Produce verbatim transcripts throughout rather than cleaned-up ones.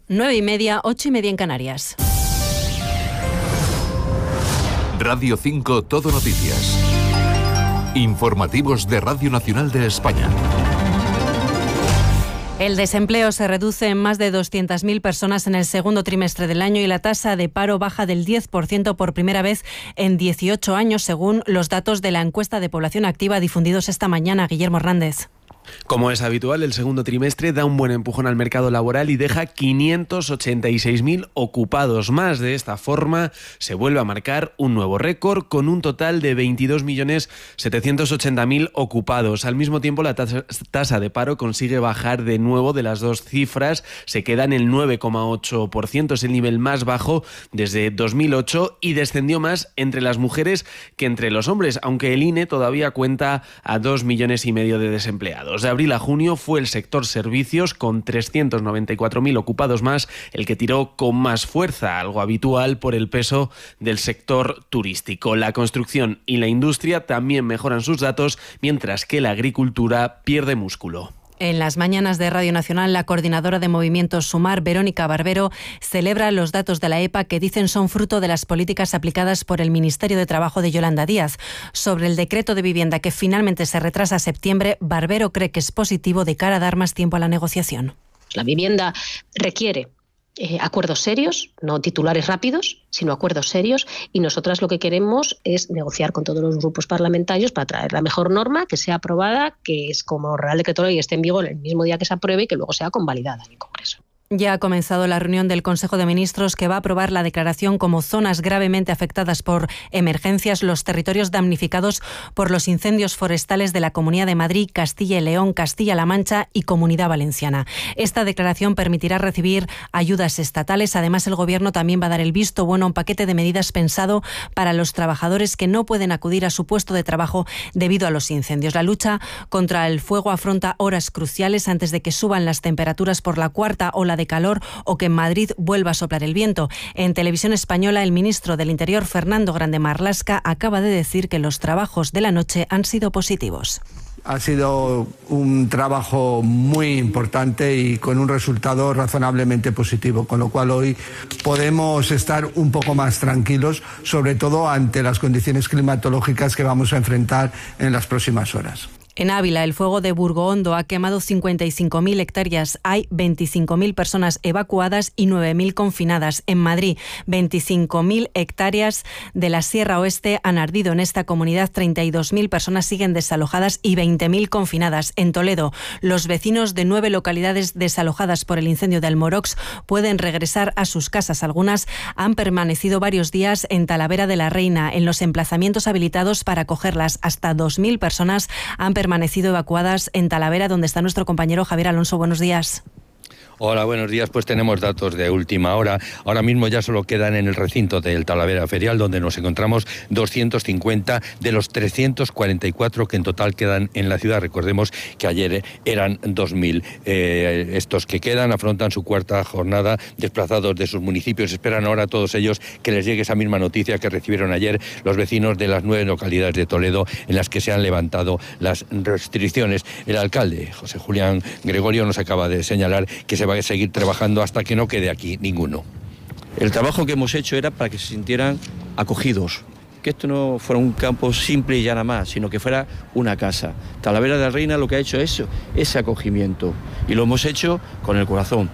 Nueve y media, ocho y media en Canarias. Radio cinco Todo Noticias. Informativos de Radio Nacional de España. El desempleo se reduce en más de doscientas mil personas en el segundo trimestre del año y la tasa de paro baja del diez por ciento por primera vez en dieciocho años, según los datos de la encuesta de población activa difundidos esta mañana. Guillermo Hernández. Como es habitual, el segundo trimestre da un buen empujón al mercado laboral y deja quinientos ochenta y seis mil ocupados más. De esta forma, se vuelve a marcar un nuevo récord con un total de veintidós millones setecientos ochenta mil ocupados. Al mismo tiempo, la tasa, tasa de paro consigue bajar de nuevo de las dos cifras. Se queda en el nueve coma ocho por ciento. Es el nivel más bajo desde dos mil ocho y descendió más entre las mujeres que entre los hombres, aunque el I N E todavía cuenta a dos millones y medio de desempleados. De abril a junio fue el sector servicios, con trescientos noventa y cuatro mil ocupados más, el que tiró con más fuerza, algo habitual por el peso del sector turístico. La construcción y la industria también mejoran sus datos, mientras que la agricultura pierde músculo. En las mañanas de Radio Nacional, la coordinadora de Movimientos Sumar, Verónica Barbero, celebra los datos de la E P A que dicen son fruto de las políticas aplicadas por el Ministerio de Trabajo de Yolanda Díaz. Sobre el decreto de vivienda que finalmente se retrasa a septiembre, Barbero cree que es positivo de cara a dar más tiempo a la negociación. La vivienda requiere Eh, acuerdos serios, no titulares rápidos, sino acuerdos serios, y nosotras lo que queremos es negociar con todos los grupos parlamentarios para traer la mejor norma que sea aprobada, que es como Real Decreto Ley, esté en vigor el mismo día que se apruebe y que luego sea convalidada en el Congreso. Ya ha comenzado la reunión del Consejo de Ministros que va a aprobar la declaración como zonas gravemente afectadas por emergencias los territorios damnificados por los incendios forestales de la Comunidad de Madrid, Castilla y León, Castilla-La Mancha y Comunidad Valenciana. Esta declaración permitirá recibir ayudas estatales. Además, el Gobierno también va a dar el visto bueno a un paquete de medidas pensado para los trabajadores que no pueden acudir a su puesto de trabajo debido a los incendios. La lucha contra el fuego afronta horas cruciales antes de que suban las temperaturas por la cuarta ola de calor o que en Madrid vuelva a soplar el viento. En Televisión Española, el ministro del Interior, Fernando Grande Marlaska, acaba de decir que los trabajos de la noche han sido positivos. Ha sido un trabajo muy importante y con un resultado razonablemente positivo, con lo cual hoy podemos estar un poco más tranquilos, sobre todo ante las condiciones climatológicas que vamos a enfrentar en las próximas horas. En Ávila, el fuego de Burgoondo ha quemado cincuenta y cinco mil hectáreas. Hay veinticinco mil personas evacuadas y nueve mil confinadas. En Madrid, veinticinco mil hectáreas de la Sierra Oeste han ardido. En esta comunidad, treinta y dos mil personas siguen desalojadas y veinte mil confinadas. En Toledo, los vecinos de nueve localidades desalojadas por el incendio de Almorox pueden regresar a sus casas. Algunas han permanecido varios días en Talavera de la Reina. En los emplazamientos habilitados para acogerlas, hasta dos mil personas han permanecido permanecido evacuadas en Talavera, donde está nuestro compañero Javier Alonso. Buenos días. Hola, buenos días. Pues tenemos datos de última hora. Ahora mismo ya solo quedan en el recinto del Talavera Ferial, donde nos encontramos doscientos cincuenta de los trescientos cuarenta y cuatro que en total quedan en la ciudad. Recordemos que ayer eran dos mil. Eh, estos que quedan afrontan su cuarta jornada desplazados de sus municipios. Esperan ahora a todos ellos que les llegue esa misma noticia que recibieron ayer los vecinos de las nueve localidades de Toledo en las que se han levantado las restricciones. El alcalde, José Julián Gregorio, nos acaba de señalar que se va a seguir trabajando hasta que no quede aquí ninguno. El trabajo que hemos hecho era para que se sintieran acogidos, que esto no fuera un campo simple y ya nada más, sino que fuera una casa. Talavera de la Reina lo que ha hecho es eso, ese acogimiento, y lo hemos hecho con el corazón.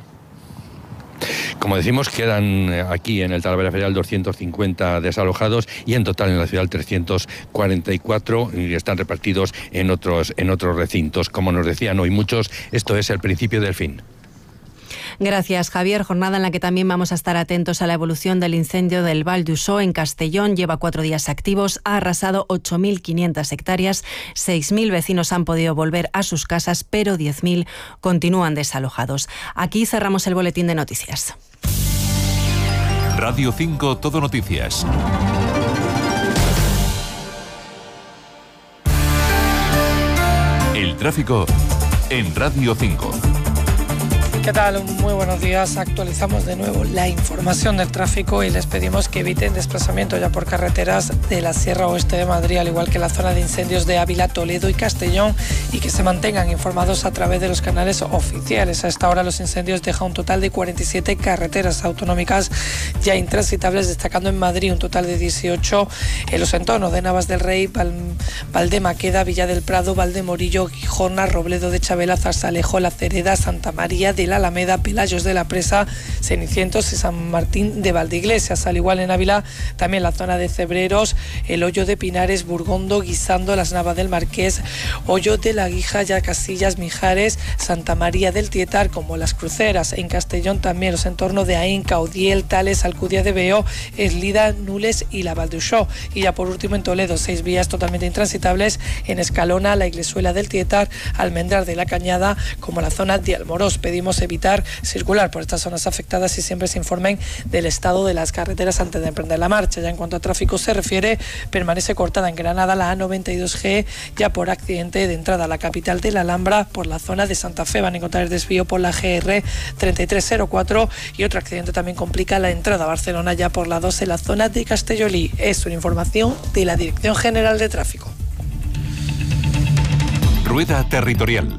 Como decimos, quedan aquí en el Talavera Ferial doscientos cincuenta desalojados y en total en la ciudad trescientos cuarenta y cuatro y están repartidos en otros, en otros recintos. Como nos decían hoy muchos, esto es el principio del fin. Gracias, Javier. Jornada en la que también vamos a estar atentos a la evolución del incendio del Val d'Uixó en Castellón. Lleva cuatro días activos, ha arrasado ocho mil quinientas hectáreas, seis mil vecinos han podido volver a sus casas, pero diez mil continúan desalojados. Aquí cerramos el boletín de noticias. Radio cinco Todo Noticias. El tráfico en Radio cinco. ¿Qué tal? Muy buenos días. Actualizamos de nuevo la información del tráfico y les pedimos que eviten desplazamiento ya por carreteras de la Sierra Oeste de Madrid, al igual que la zona de incendios de Ávila, Toledo y Castellón, y que se mantengan informados a través de los canales oficiales. A esta hora los incendios dejan un total de cuarenta y siete carreteras autonómicas ya intransitables, destacando en Madrid un total de dieciocho en los entornos de Navas del Rey, Val, Valdemaqueda, Villa del Prado, Valdemorillo, Gijona, Robledo de Chabela, Zarzalejo, La Cereda, Santa María de la Alameda, Pelayos de la Presa, Cenicientos y San Martín de Valdeiglesias. Al igual en Ávila, también la zona de Cebreros, el Hoyo de Pinares, Burgondo, Guisando, Las Navas del Marqués, Hoyo de la Guija, ya Casillas, Mijares, Santa María del Tietar, como Las Cruceras. En Castellón también los entornos de Aín, Caudiel, Tales, Alcudia de Veo, Eslida, Nules y la Valduxó. Y ya por último en Toledo, seis vías totalmente intransitables en Escalona, la Iglesuela del Tietar, Almendrar de la Cañada, como la zona de Almorós. Pedimos evitar circular por estas zonas afectadas y siempre se informen del estado de las carreteras antes de emprender la marcha. Ya en cuanto a tráfico se refiere, permanece cortada en Granada la A noventa y dos G, ya por accidente de entrada a la capital de la Alhambra por la zona de Santa Fe. Van a encontrar el desvío por la G R treinta y tres cero cuatro y otro accidente también complica la entrada a Barcelona ya por la dos en la zona de Castellolí. Es una información de la Dirección General de Tráfico. Rueda Territorial.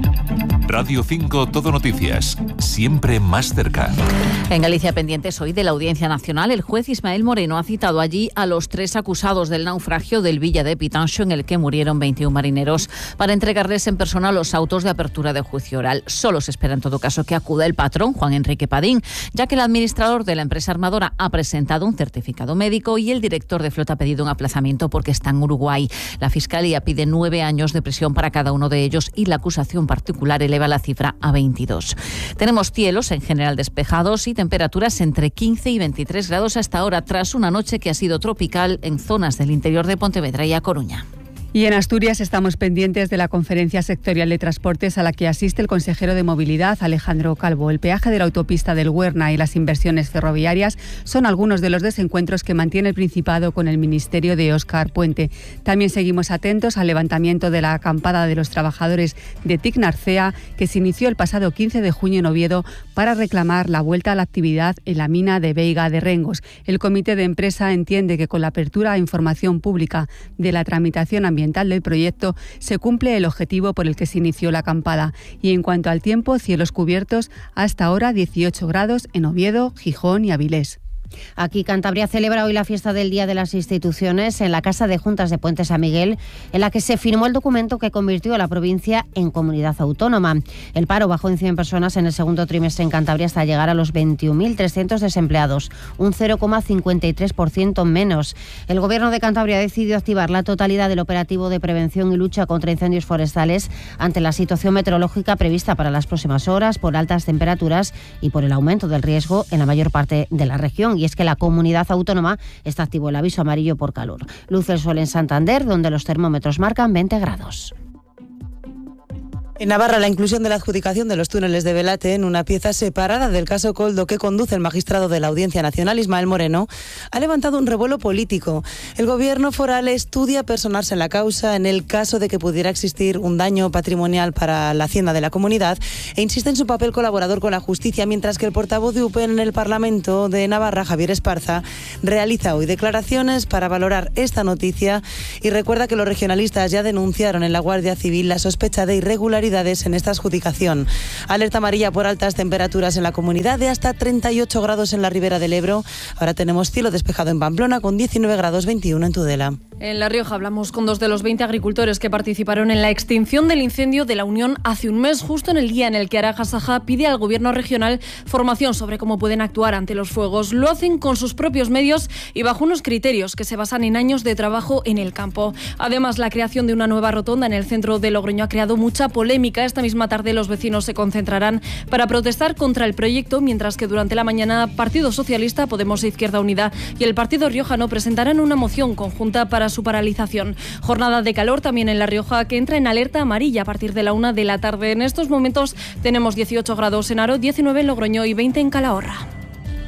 Radio cinco Todo Noticias, siempre más cerca. En Galicia pendientes hoy de la Audiencia Nacional, el juez Ismael Moreno ha citado allí a los tres acusados del naufragio del Villa de Pitanxo, en el que murieron veintiún marineros, para entregarles en persona los autos de apertura de juicio oral. Solo se espera en todo caso que acuda el patrón, Juan Enrique Padín, ya que el administrador de la empresa armadora ha presentado un certificado médico y el director de flota ha pedido un aplazamiento porque está en Uruguay. La Fiscalía pide nueve años de prisión para cada uno de ellos y la acusación particular eleva la cifra a veintidós. Tenemos cielos en general despejados y temperaturas entre quince y veintitrés grados hasta ahora, tras una noche que ha sido tropical en zonas del interior de Pontevedra y A Coruña. Y en Asturias estamos pendientes de la conferencia sectorial de transportes a la que asiste el consejero de Movilidad, Alejandro Calvo. El peaje de la autopista del Huerna y las inversiones ferroviarias son algunos de los desencuentros que mantiene el Principado con el Ministerio de Óscar Puente. También seguimos atentos al levantamiento de la acampada de los trabajadores de T I C Narcea, que se inició el pasado quince de junio en Oviedo para reclamar la vuelta a la actividad en la mina de Veiga de Rengos. El comité de empresa entiende que con la apertura a información pública de la tramitación ambiental del proyecto se cumple el objetivo por el que se inició la acampada. Y en cuanto al tiempo, cielos cubiertos hasta ahora dieciocho grados en Oviedo, Gijón y Avilés. Aquí Cantabria celebra hoy la fiesta del Día de las Instituciones en la Casa de Juntas de Puente San Miguel, en la que se firmó el documento que convirtió a la provincia en comunidad autónoma. El paro bajó en cien personas en el segundo trimestre en Cantabria hasta llegar a los veintiún mil trescientos desempleados, un cero coma cincuenta y tres por ciento menos. El Gobierno de Cantabria ha decidido activar la totalidad del operativo de prevención y lucha contra incendios forestales ante la situación meteorológica prevista para las próximas horas por altas temperaturas y por el aumento del riesgo en la mayor parte de la región. Y es que la comunidad autónoma está activo el aviso amarillo por calor. Luce el sol en Santander, donde los termómetros marcan veinte grados. En Navarra, la inclusión de la adjudicación de los túneles de Belate en una pieza separada del caso Coldo que conduce el magistrado de la Audiencia Nacional, Ismael Moreno, ha levantado un revuelo político. El gobierno foral estudia personarse en la causa en el caso de que pudiera existir un daño patrimonial para la hacienda de la comunidad e insiste en su papel colaborador con la justicia, mientras que el portavoz de U P N en el Parlamento de Navarra, Javier Esparza, realiza hoy declaraciones para valorar esta noticia y recuerda que los regionalistas ya denunciaron en la Guardia Civil la sospecha de irregularidad en esta adjudicación. Alerta amarilla por altas temperaturas en la comunidad de hasta treinta y ocho grados en la Ribera del Ebro. Ahora tenemos cielo despejado en Pamplona con diecinueve grados veintiuno en Tudela. En La Rioja hablamos con dos de los veinte agricultores que participaron en la extinción del incendio de la Unión hace un mes, justo en el día en el que Araja Saja pide al gobierno regional formación sobre cómo pueden actuar ante los fuegos. Lo hacen con sus propios medios y bajo unos criterios que se basan en años de trabajo en el campo. Además, la creación de una nueva rotonda en el centro de Logroño ha creado mucha polémica. Esta misma tarde los vecinos se concentrarán para protestar contra el proyecto, mientras que durante la mañana Partido Socialista, Podemos e Izquierda Unida y el Partido Riojano presentarán una moción conjunta para su paralización. Jornada de calor también en La Rioja, que entra en alerta amarilla a partir de la una de la tarde. En estos momentos tenemos dieciocho grados en Haro, diecinueve en Logroño y veinte en Calahorra.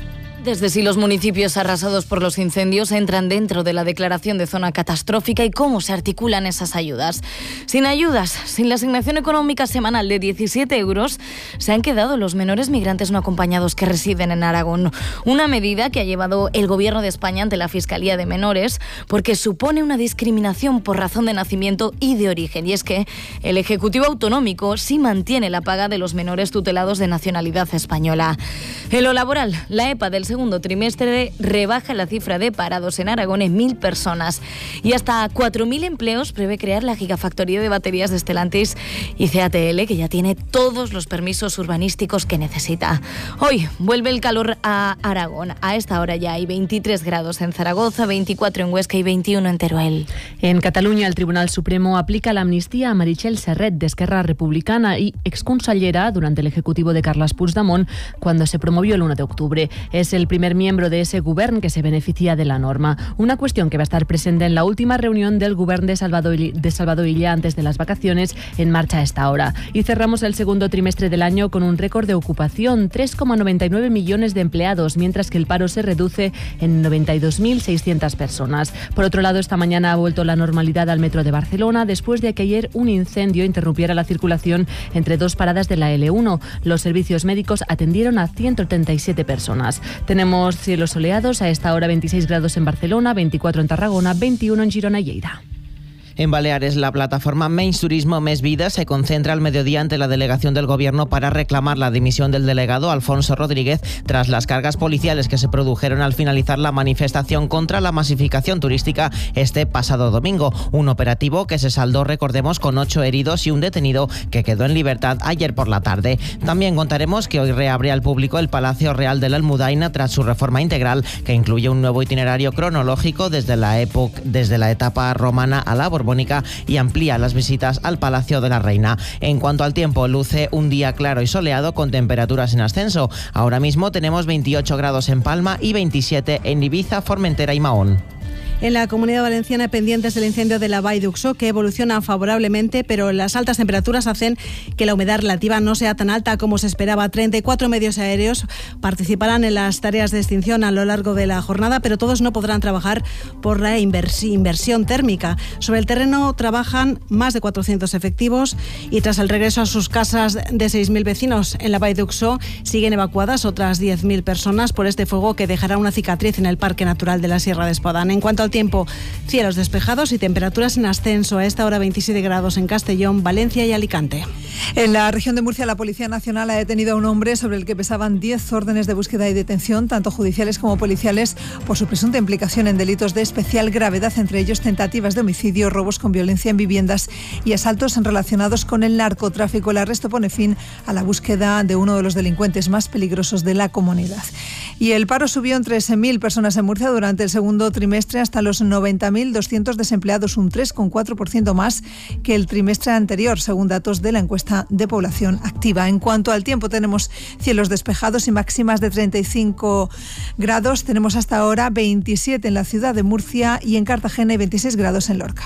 Desde si los municipios arrasados por los incendios entran dentro de la declaración de zona catastrófica y cómo se articulan esas ayudas. Sin ayudas, sin la asignación económica semanal de diecisiete euros, se han quedado los menores migrantes no acompañados que residen en Aragón. Una medida que ha llevado el Gobierno de España ante la Fiscalía de Menores porque supone una discriminación por razón de nacimiento y de origen. Y es que el Ejecutivo Autonómico sí mantiene la paga de los menores tutelados de nacionalidad española. En lo laboral, la EPA del segundo trimestre rebaja la cifra de parados en Aragón en mil personas y hasta cuatro mil empleos prevé crear la gigafactoría de baterías de Stellantis y C A T L, que ya tiene todos los permisos urbanísticos que necesita. Hoy vuelve el calor a Aragón. A esta hora ya hay veintitrés grados en Zaragoza, veinticuatro en Huesca y veintiuno en Teruel. En Cataluña, el Tribunal Supremo aplica la amnistía a Meritxell Serret, d'Esquerra Republicana y exconsellera durante el ejecutivo de Carles Puigdemont cuando se promovió el uno de octubre. Es el primer miembro de ese govern que se beneficia de la norma. Una cuestión que va a estar presente en la última reunión del govern de Salvador, de Salvador Illa antes de las vacaciones, en marcha a esta hora. Y cerramos el segundo trimestre del año con un récord de ocupación, tres coma noventa y nueve millones de empleados, mientras que el paro se reduce en noventa y dos mil seiscientas personas. Por otro lado, esta mañana ha vuelto la normalidad al metro de Barcelona después de que ayer un incendio interrumpiera la circulación entre dos paradas de la ele uno. Los servicios médicos atendieron a ciento treinta y siete personas. Tenemos cielos soleados, a esta hora veintiséis grados en Barcelona, veinticuatro en Tarragona, veintiuno en Girona y Lleida. En Baleares, la plataforma Menys Turismo, Més Vida se concentra al mediodía ante la delegación del Gobierno para reclamar la dimisión del delegado Alfonso Rodríguez tras las cargas policiales que se produjeron al finalizar la manifestación contra la masificación turística este pasado domingo. Un operativo que se saldó, recordemos, con ocho heridos y un detenido que quedó en libertad ayer por la tarde. También contaremos que hoy reabre al público el Palacio Real de la Almudaina tras su reforma integral que incluye un nuevo itinerario cronológico desde la, época, desde la etapa romana a la Borbónica y amplía las visitas al Palacio de la Reina. En cuanto al tiempo, luce un día claro y soleado con temperaturas en ascenso. Ahora mismo tenemos veintiocho grados en Palma y veintisiete en Ibiza, Formentera y Mahón. En la Comunidad Valenciana, pendientes del incendio de la Vall d'Uxó, que evoluciona favorablemente, pero las altas temperaturas hacen que la humedad relativa no sea tan alta como se esperaba. treinta y cuatro medios aéreos participarán en las tareas de extinción a lo largo de la jornada, pero todos no podrán trabajar por la inversión térmica. Sobre el terreno trabajan más de cuatrocientos efectivos y tras el regreso a sus casas de seis mil vecinos en la Vall d'Uxó siguen evacuadas otras diez mil personas por este fuego que dejará una cicatriz en el Parque Natural de la Sierra de Espadán. En cuanto al tiempo, cielos despejados y temperaturas en ascenso. A esta hora veintisiete grados en Castellón, Valencia y Alicante. En la región de Murcia, la Policía Nacional ha detenido a un hombre sobre el que pesaban diez órdenes de búsqueda y detención, tanto judiciales como policiales, por su presunta implicación en delitos de especial gravedad, entre ellos tentativas de homicidio, robos con violencia en viviendas y asaltos relacionados con el narcotráfico. El arresto pone fin a la búsqueda de uno de los delincuentes más peligrosos de la comunidad. Y el paro subió en trece mil personas en Murcia durante el segundo trimestre, hasta los noventa mil doscientos desempleados, un tres coma cuatro por ciento más que el trimestre anterior, según datos de la encuesta de población activa. En cuanto al tiempo, tenemos cielos despejados y máximas de treinta y cinco grados. Tenemos hasta ahora veintisiete en la ciudad de Murcia y en Cartagena y veintiséis grados en Lorca.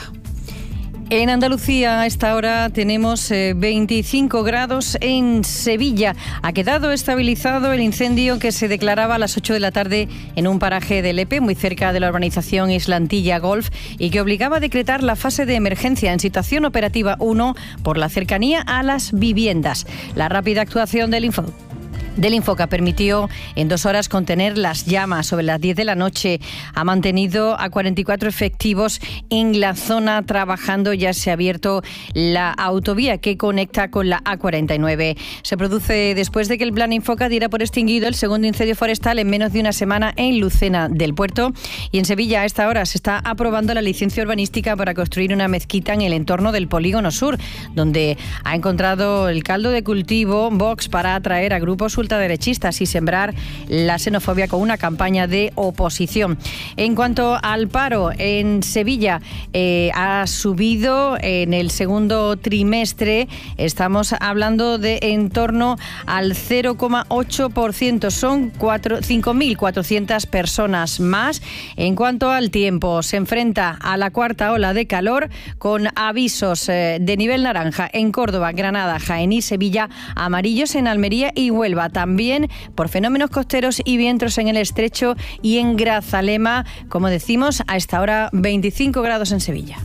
En Andalucía a esta hora tenemos eh, veinticinco grados en Sevilla. Ha quedado estabilizado el incendio que se declaraba a las ocho de la tarde en un paraje de Lepe, muy cerca de la urbanización Islantilla Golf, y que obligaba a decretar la fase de emergencia en situación operativa uno por la cercanía a las viviendas. La rápida actuación del Info del Infoca permitió en dos horas contener las llamas. Sobre las diez de la noche ha mantenido a cuarenta y cuatro efectivos en la zona trabajando. Ya se ha abierto la autovía que conecta con la A cuarenta y nueve. Se produce después de que el plan Infoca diera por extinguido el segundo incendio forestal en menos de una semana en Lucena del Puerto. Y en Sevilla a esta hora se está aprobando la licencia urbanística para construir una mezquita en el entorno del Polígono Sur, donde ha encontrado el caldo de cultivo Vox para atraer a grupos ultraderechistas y sembrar la xenofobia con una campaña de oposición. En cuanto al paro, en Sevilla eh, ha subido en el segundo trimestre, estamos hablando de en torno al cero coma ocho por ciento, son cinco mil cuatrocientas personas más. En cuanto al tiempo, se enfrenta a la cuarta ola de calor con avisos eh, de nivel naranja en Córdoba, Granada, Jaén y Sevilla, amarillos en Almería y Huelva. también por fenómenos costeros y vientos en el estrecho y en Grazalema. Como decimos, a esta hora veinticinco grados en Sevilla.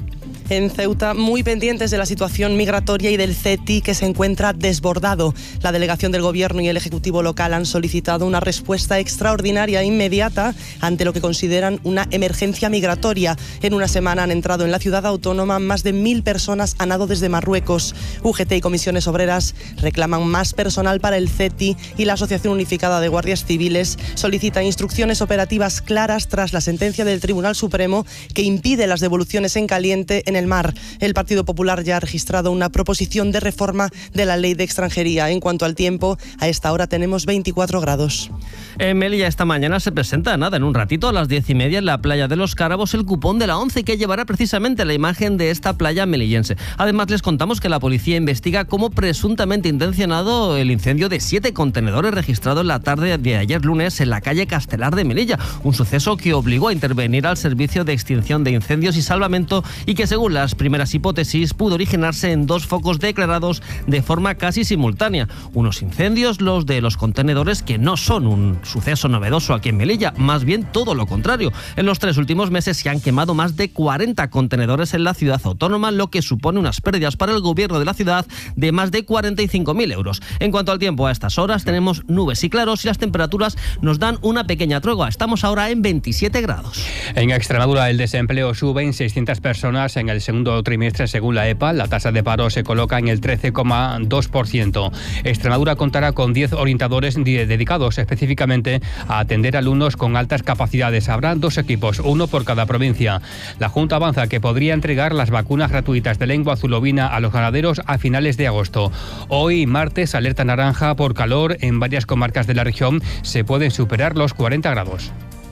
En Ceuta, muy pendientes de la situación migratoria y del C E T I, que se encuentra desbordado. La delegación del Gobierno y el Ejecutivo local han solicitado una respuesta extraordinaria e inmediata ante lo que consideran una emergencia migratoria. En una semana han entrado en la ciudad autónoma más de mil personas a nado desde Marruecos. U G T y comisiones obreras reclaman más personal para el C E T I y la Asociación Unificada de Guardias Civiles solicita instrucciones operativas claras tras la sentencia del Tribunal Supremo que impide las devoluciones en caliente en el mar. El Partido Popular ya ha registrado una proposición de reforma de la Ley de Extranjería. En cuanto al tiempo, a esta hora tenemos veinticuatro grados. En Melilla esta mañana se presenta, nada, en un ratito a las diez y media en la playa de Los Cárabos, el cupón de la ONCE que llevará precisamente la imagen de esta playa melillense. Además, les contamos que la policía investiga como presuntamente intencionado el incendio de siete contenedores registrado en la tarde de ayer lunes en la calle Castelar de Melilla. Un suceso que obligó a intervenir al Servicio de Extinción de Incendios y Salvamento y que, según las primeras hipótesis, pudo originarse en dos focos declarados de forma casi simultánea. Unos incendios, los de los contenedores, que no son un suceso novedoso aquí en Melilla, más bien todo lo contrario. En los tres últimos meses se han quemado más de cuarenta contenedores en la ciudad autónoma, lo que supone unas pérdidas para el gobierno de la ciudad de más de cuarenta y cinco mil euros. En cuanto al tiempo, a estas horas tenemos nubes y claros y las temperaturas nos dan una pequeña tregua. Estamos ahora en veintisiete grados. En Extremadura el desempleo sube en seiscientas personas en el segundo trimestre según la EPA. La tasa de paro se coloca en el trece coma dos por ciento. Extremadura contará con diez orientadores dedicados específicamente a atender alumnos con altas capacidades. Habrá dos equipos, uno por cada provincia. La Junta avanza que podría entregar las vacunas gratuitas de lengua azul ovina a los ganaderos a finales de agosto. Hoy, martes, alerta naranja por calor en varias comarcas de la región. Se pueden superar los cuarenta grados.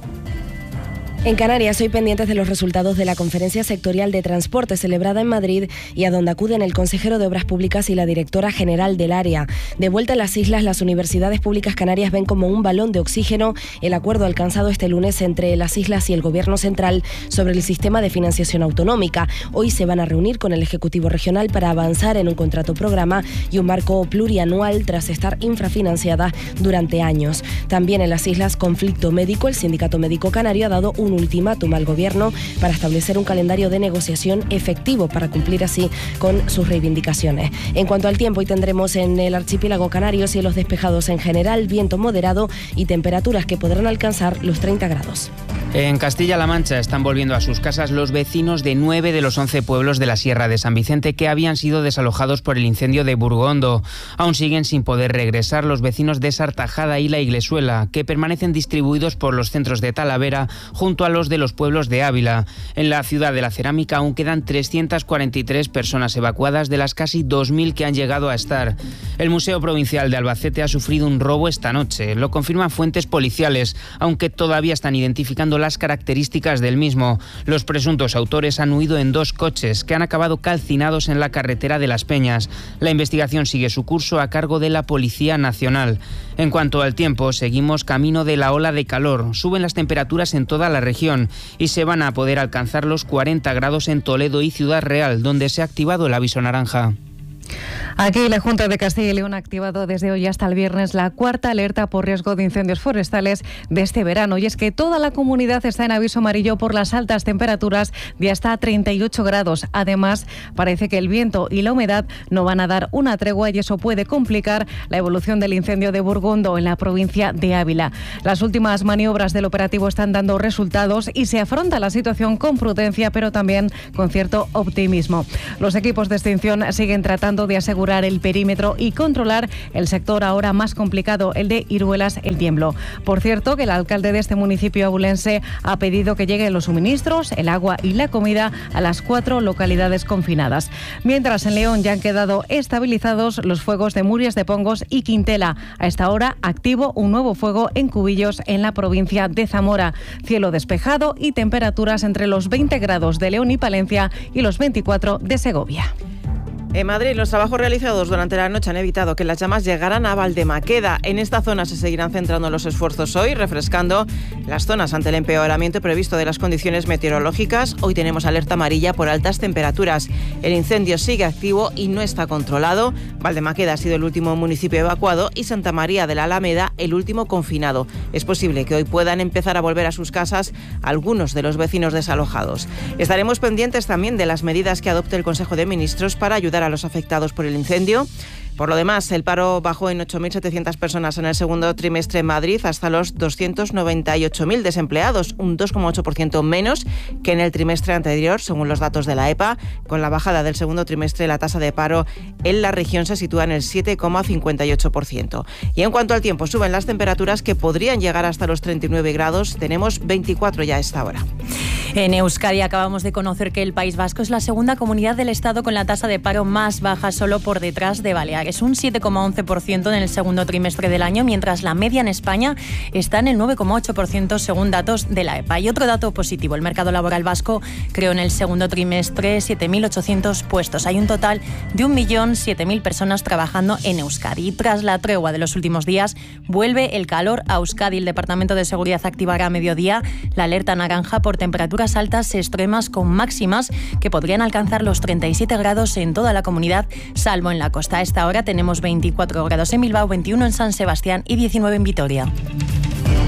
En Canarias, hoy pendientes de los resultados de la Conferencia Sectorial de Transporte celebrada en Madrid y a donde acuden el consejero de Obras Públicas y la directora general del área. De vuelta a las islas, las universidades públicas canarias ven como un balón de oxígeno el acuerdo alcanzado este lunes entre las islas y el Gobierno central sobre el sistema de financiación autonómica. Hoy se van a reunir con el Ejecutivo Regional para avanzar en un contrato programa y un marco plurianual tras estar infrafinanciada durante años. También en las islas, conflicto médico. El Sindicato Médico Canario ha dado un un ultimátum al Gobierno para establecer un calendario de negociación efectivo para cumplir así con sus reivindicaciones. En cuanto al tiempo, hoy tendremos en el archipiélago canario cielos despejados en general, viento moderado y temperaturas que podrán alcanzar los treinta grados. En Castilla-La Mancha están volviendo a sus casas los vecinos de nueve de los once pueblos de la Sierra de San Vicente que habían sido desalojados por el incendio de Burgondo. Aún siguen sin poder regresar los vecinos de Sartajada y La Iglesuela, que permanecen distribuidos por los centros de Talavera junto a los de los pueblos de Ávila. En la ciudad de la Cerámica aún quedan trescientas cuarenta y tres personas evacuadas de las casi dos mil que han llegado a estar. El Museo Provincial de Albacete ha sufrido un robo esta noche. Lo confirman fuentes policiales, aunque todavía están identificando las características del mismo. Los presuntos autores han huido en dos coches que han acabado calcinados en la carretera de Las Peñas. La investigación sigue su curso a cargo de la Policía Nacional. En cuanto al tiempo, seguimos camino de la ola de calor. Suben las temperaturas en toda la región y se van a poder alcanzar los cuarenta grados en Toledo y Ciudad Real, donde se ha activado el aviso naranja. Aquí la Junta de Castilla y León ha activado desde hoy hasta el viernes la cuarta alerta por riesgo de incendios forestales de este verano. Y es que toda la comunidad está en aviso amarillo por las altas temperaturas de hasta treinta y ocho grados. Además, parece que el viento y la humedad no van a dar una tregua y eso puede complicar la evolución del incendio de Burgondo en la provincia de Ávila. Las últimas maniobras del operativo están dando resultados y se afronta la situación con prudencia, pero también con cierto optimismo. Los equipos de extinción siguen tratando de asegurar el perímetro y controlar el sector ahora más complicado, el de Iruelas, El Tiemblo. Por cierto, que el alcalde de este municipio abulense ha pedido que lleguen los suministros, el agua y la comida a las cuatro localidades confinadas. Mientras en León ya han quedado estabilizados los fuegos de Murias de Pongos y Quintela. A esta hora activo un nuevo fuego en Cubillos, en la provincia de Zamora. Cielo despejado y temperaturas entre los veinte grados de León y Palencia y los veinticuatro de Segovia. En Madrid, los trabajos realizados durante la noche han evitado que las llamas llegaran a Valdemaqueda. En esta zona se seguirán centrando los esfuerzos hoy, refrescando las zonas ante el empeoramiento previsto de las condiciones meteorológicas. Hoy tenemos alerta amarilla por altas temperaturas. El incendio sigue activo y no está controlado. Valdemaqueda ha sido el último municipio evacuado y Santa María de la Alameda el último confinado. Es posible que hoy puedan empezar a volver a sus casas algunos de los vecinos desalojados. Estaremos pendientes también de las medidas que adopte el Consejo de Ministros para ayudar a los afectados por el incendio. Por lo demás, el paro bajó en ocho mil setecientas personas en el segundo trimestre en Madrid hasta los doscientos noventa y ocho mil desempleados, un dos coma ocho por ciento menos que en el trimestre anterior, según los datos de la E P A. Con la bajada del segundo trimestre, la tasa de paro en la región se sitúa en el siete coma cincuenta y ocho por ciento. Y en cuanto al tiempo, suben las temperaturas que podrían llegar hasta los treinta y nueve grados. Tenemos veinticuatro ya a esta hora. En Euskadi acabamos de conocer que el País Vasco es la segunda comunidad del Estado con la tasa de paro más baja, solo por detrás de Baleares. Un siete coma once por ciento en el segundo trimestre del año, mientras la media en España está en el nueve coma ocho por ciento según datos de la E P A. Y otro dato positivo, el mercado laboral vasco creó en el segundo trimestre siete mil ochocientos puestos. Hay un total de un millón siete mil personas trabajando en Euskadi. Y tras la tregua de los últimos días, vuelve el calor a Euskadi. El Departamento de Seguridad activará a mediodía la alerta naranja por temperaturas altas extremas con máximas que podrían alcanzar los treinta y siete grados en toda la comunidad, salvo en la costa. A esta hora tenemos veinticuatro grados en Bilbao, veintiuno en San Sebastián y diecinueve en Vitoria.